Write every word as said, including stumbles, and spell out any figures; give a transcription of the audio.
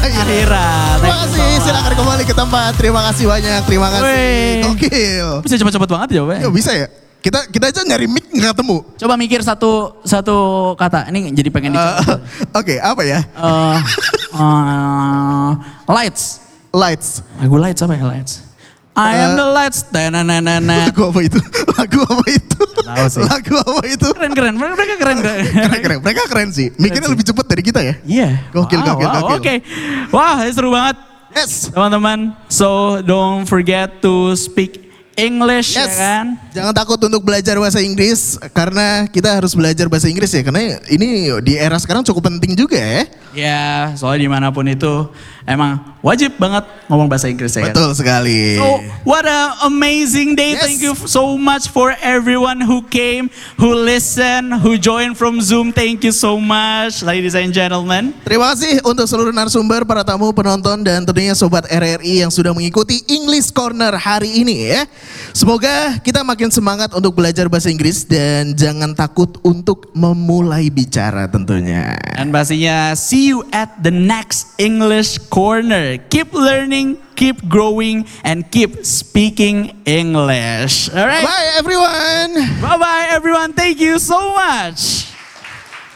akhirat. Terima kasih, silakan kembali ke tempat. Terima kasih banyak, terima kasih. Wih. Gokil. Bisa cepet-cepet banget jawabannya. Ya bisa ya? Kita kita aja nyari mic nggak ketemu. Coba mikir satu satu kata. Ini jadi pengen dicoba. Uh, Oke, okay, apa ya? Uh, uh, lights. Lights. Lagu lights apa ya lights? I am Uh, the lights. Tananana. Lagu apa itu? Lagu apa itu? Tahu sih. Lagu apa itu? Keren keren. Mereka keren keren. Keren keren. Mereka keren sih. Mikirnya lebih cepat dari kita ya. Iya. Gokil, Wow, gokil, wow, gokil. Oke. Okay. Wah, ini seru banget. Yes. Teman-teman, so don't forget to speak English, Yes. ya kan? Jangan takut untuk belajar bahasa Inggris karena kita harus belajar bahasa Inggris ya karena ini di era sekarang cukup penting juga ya. Ya, soalnya dimanapun itu emang wajib banget ngomong bahasa Inggris ya kan? Betul sekali. So, what a amazing day. Yes. Thank you so much for everyone who came, who listened, who joined from Zoom. Thank you so much, ladies and gentlemen. Terima kasih untuk seluruh narasumber, para tamu, penonton, dan tentunya Sobat R R I yang sudah mengikuti English Corner hari ini ya. Semoga kita makin semangat untuk belajar bahasa Inggris dan jangan takut untuk memulai bicara tentunya. Dan pastinya see you at the next English Corner. Keep learning, keep growing, and keep speaking English. All right? Bye everyone! Bye-bye everyone. Thank you so much.